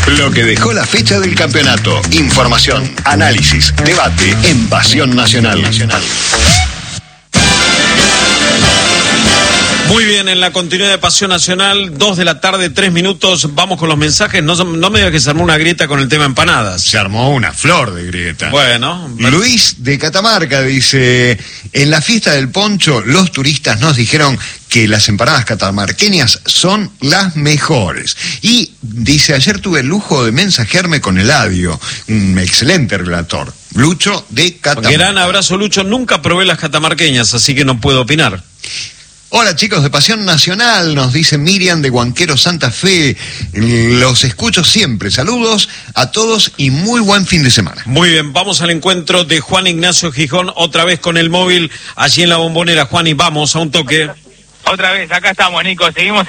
Lo que dejó la fecha del campeonato. Información, análisis, debate en Pasión Nacional. Muy bien, en la continuidad de Pasión Nacional, 2 de la tarde, 3 minutos, vamos con los mensajes. No me digas que se armó una grieta con el tema empanadas. Se armó una flor de grieta. Bueno. Luis de Catamarca dice, en la fiesta del poncho, los turistas nos dijeron que las empanadas catamarqueñas son las mejores. Y dice, ayer tuve el lujo de mensajearme con Eladio, un excelente relator. Lucho de Catamarca. Gran abrazo, Lucho. Nunca probé las catamarqueñas, así que no puedo opinar. Hola chicos de Pasión Nacional, nos dice Miriam de Huanquero Santa Fe, los escucho siempre, saludos a todos y muy buen fin de semana. Muy bien, vamos al encuentro de Juan Ignacio Gijón, otra vez con el móvil allí en la Bombonera. Juan, y vamos a un toque. Otra vez, acá estamos, Nico, seguimos